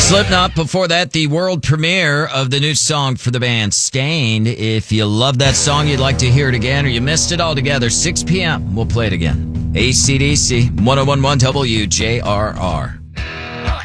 Slipknot. Before that, the world premiere of the new song for the band Stained. If you love that song, you'd like to hear it again, or you missed it altogether, 6 p.m. We'll play it again. AC/DC 101.1 WJRR.